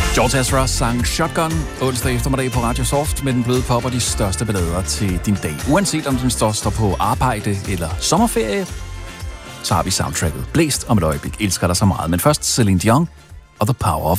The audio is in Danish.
George Ezra sang Shotgun onsdag eftermiddag på Radio Soft med den bløde pop og de største ballader til din dag. Uanset om den står på arbejde eller sommerferie, så har vi soundtracket blæst om et øjeblik. Elsker dig så meget. Men først Celine Dion og The Power of